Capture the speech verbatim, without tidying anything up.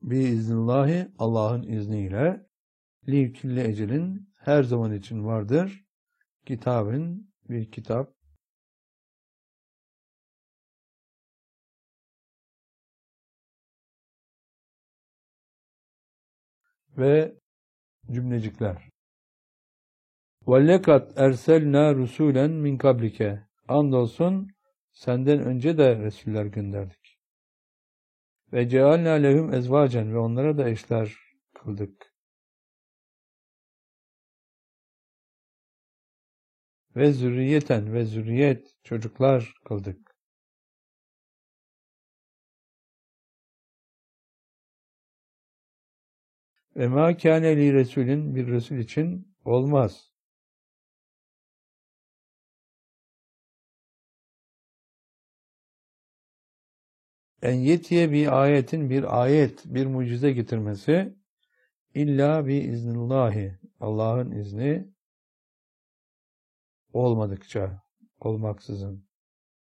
biiznillâhi Allah'ın izniyle li külli ecelin her zaman için vardır. Kitabın bir kitap. Ve cümlecikler. وَلَّقَدْ اَرْسَلْنَا رُسُولًا مِنْ قَبْلِكَ Andolsun senden önce de Resuller gönderdik. Ve cealna lehum ezvacen ve onlara da eşler kıldık. Ve zürriyeten ve zürriyet çocuklar kıldık. Ve ma kâne li resulin bir resul için olmaz. En yetiye bir ayetin bir ayet, bir mucize getirmesi illa bi iznillahi Allah'ın izni olmadıkça, olmaksızın.